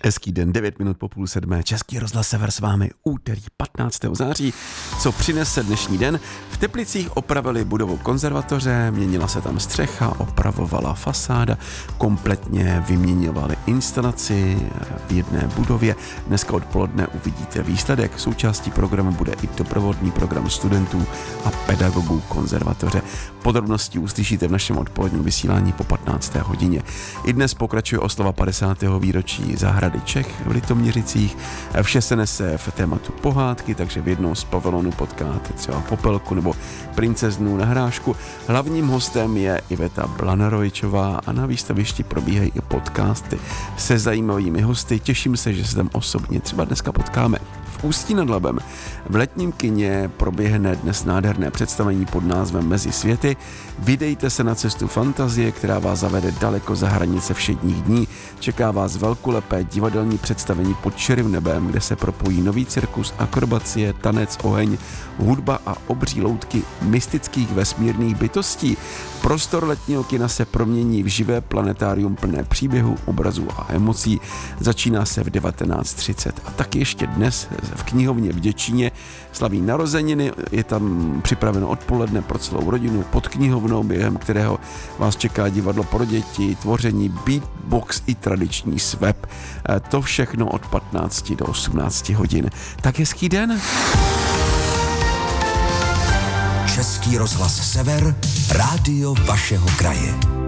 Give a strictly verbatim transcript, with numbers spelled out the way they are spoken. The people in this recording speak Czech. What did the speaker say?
Hezký den, devět minut po půl sedmé, Český rozhlas Sever s vámi, úterý patnáctého září. Co přinese dnešní den? V Teplicích opravili budovu konzervatoře, měnila se tam střecha, opravovala fasáda, kompletně vyměňovali instalaci v jedné budově. Dneska odpoledne uvidíte výsledek. Součástí programu bude i doprovodný program studentů a pedagogů konzervatoře. Podrobnosti uslyšíte v našem odpoledním vysílání po patnácté hodině. I dnes pokračuje oslava padesátého výročí zahrady Čech v Litoměřicích. Vše se nese v tématu pohádky, takže v jednom z pavilonů potkáte třeba Popelku nebo princeznu na hrášku. Hlavním hostem je Iveta Blanarovičová a na výstavišti probíhají i podcasty se zajímavými hosty. Těším se, že se tam osobně třeba dneska potkáme. V Ústí nad Labem v letním kině proběhne dnes nádherné představení pod názvem Mezi světy. Vydejte se na cestu fantazie, která vás zavede daleko za hranice všedních dní. Čeká vás velkolepé divadelní představení pod širým nebem, kde se propojí nový cirkus, akrobacie, tanec, oheň, hudba a obří loutky mystických vesmírných bytostí. Prostor letního kina se promění v živé planetárium plné příběhů, obrazů a emocí. Začíná se v devatenáct třicet. A tak ještě dnes v knihovně v Děčíně slaví narozeniny. Je tam připraveno odpoledne pro celou rodinu pod knihovnou, během kterého vás čeká divadlo pro děti, tvoření, beatbox i tradiční swap. To všechno od patnácti do osmnácti hodin. Tak hezký den. Český rozhlas Sever, rádio vašeho kraje.